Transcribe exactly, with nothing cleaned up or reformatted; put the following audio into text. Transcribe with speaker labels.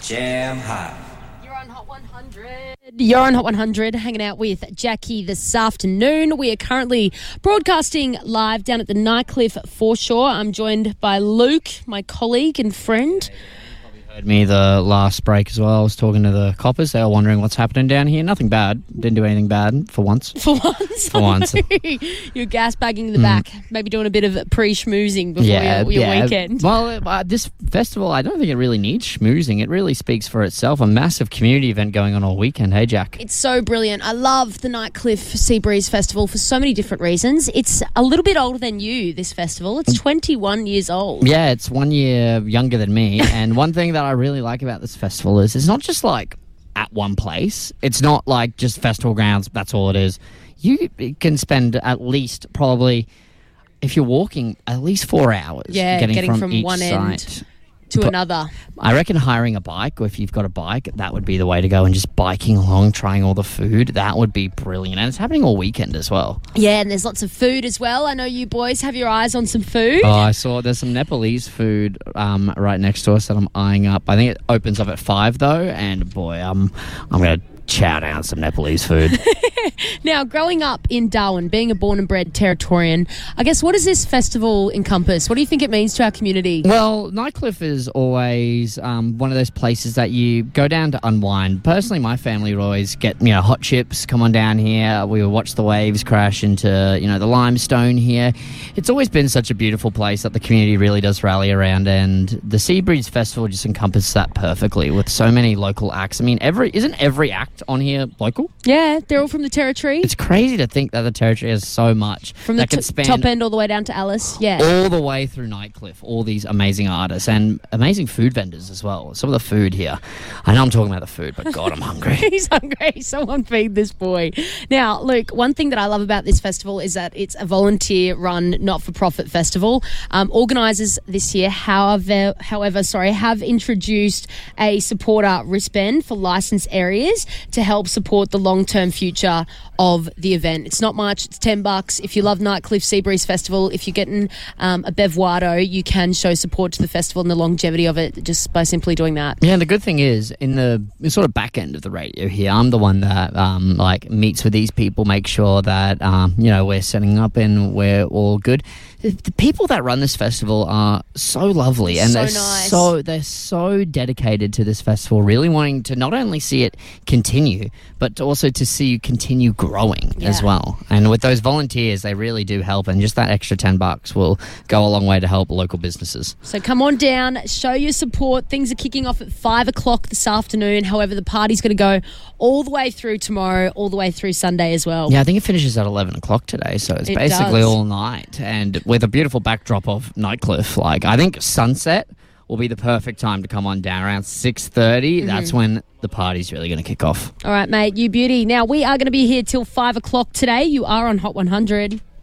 Speaker 1: Jam hot.
Speaker 2: You're on Hot one hundred. You're on Hot one hundred, hanging out with Jackie this afternoon. We are currently broadcasting live down at the Nightcliff foreshore. I'm joined by Luke, my colleague and friend.
Speaker 3: Heard me the last break as well. I was talking to the coppers. They were wondering what's happening down here. Nothing bad. Didn't do anything bad for once.
Speaker 2: For once?
Speaker 3: For once.
Speaker 2: You're gas bagging in the mm. back. Maybe doing a bit of pre-schmoozing before
Speaker 3: yeah,
Speaker 2: your, your
Speaker 3: yeah.
Speaker 2: weekend.
Speaker 3: Well, uh, this festival, I don't think it really needs schmoozing. It really speaks for itself. A massive community event going on all weekend. Hey, Jack.
Speaker 2: It's so brilliant. I love the Nightcliff Seabreeze Festival for so many different reasons. It's a little bit older than you, this festival. It's twenty-one years old.
Speaker 3: Yeah, it's one year younger than me. And one thing that I really like about this festival is it's not just like at one place. It's not like just festival grounds. That's all it is. You can spend at least probably, if you're walking, at least four hours
Speaker 2: yeah,
Speaker 3: getting,
Speaker 2: getting
Speaker 3: from,
Speaker 2: from
Speaker 3: each
Speaker 2: one
Speaker 3: site
Speaker 2: end to
Speaker 3: but
Speaker 2: another.
Speaker 3: I reckon hiring a bike, or if you've got a bike, that would be the way to go, and just biking along, trying all the food. That would be brilliant. And it's happening all weekend as well.
Speaker 2: Yeah, and there's lots of food as well. I know you boys have your eyes on some food.
Speaker 3: Oh, I saw there's some Nepalese food um, right next to us that I'm eyeing up. I think it opens up at five though, and boy, I'm I'm going to chow down some Nepalese food.
Speaker 2: Now, growing up in Darwin, being a born and bred Territorian, I guess what does this festival encompass? What do you think it means to our community?
Speaker 3: Well, Nightcliff is always um, one of those places that you go down to unwind. Personally, my family would always get, you know, hot chips, come on down here. We would watch the waves crash into, you know, the limestone here. It's always been such a beautiful place that the community really does rally around, and the Seabreeze Festival just encompasses that perfectly with so many local acts. I mean, every isn't every act on here local?
Speaker 2: Yeah, they're all from the Territory.
Speaker 3: It's crazy to think that the Territory has so much.
Speaker 2: From the t- top end all the way down to Alice, yeah.
Speaker 3: All the way through Nightcliff, all these amazing artists and amazing food vendors as well. Some of the food here. I know I'm talking about the food, but God, I'm hungry.
Speaker 2: He's hungry. Someone feed this boy. Now, Luke, one thing that I love about this festival is that it's a volunteer-run, not-for-profit festival. Um, organisers this year, however, however, sorry, have introduced a supporter wristband for licensed areas to help support the long-term future of the event. It's not much. It's ten bucks. If you love Nightcliff Seabreeze Festival, if you're getting um, a Bevuado, you can show support to the festival and the longevity of it just by simply doing that.
Speaker 3: Yeah, and the good thing is, in the sort of back end of the radio here, I'm the one that um, like meets with these people, make sure that um, you know, we're setting up and we're all good. The people that run this festival are so lovely, and
Speaker 2: so
Speaker 3: they're
Speaker 2: nice.
Speaker 3: so they're so dedicated to this festival, really wanting to not only see it continue, but also to see you continue growing
Speaker 2: yeah.
Speaker 3: as well. And with those volunteers, they really do help, and just that extra ten bucks will go a long way to help local businesses.
Speaker 2: So come on down, show your support. Things are kicking off at five o'clock this afternoon. However, the party's going to go all the way through tomorrow, all the way through Sunday as well.
Speaker 3: Yeah, I think it finishes at eleven o'clock today, so it's
Speaker 2: it
Speaker 3: basically
Speaker 2: does.
Speaker 3: all night, and with a beautiful backdrop of Nightcliff. Like, I think sunset will be the perfect time to come on down around six thirty. Mm-hmm. That's when the party's really going to kick off.
Speaker 2: All right, mate, you beauty. Now, we are going to be here till five o'clock today. You are on Hot one hundred.